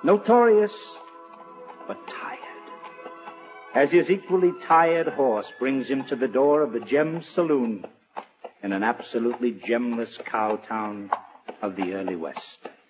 Notorious, but tired. As his equally tired horse brings him to the door of the Gem Saloon in an absolutely gemless cow town of the early West.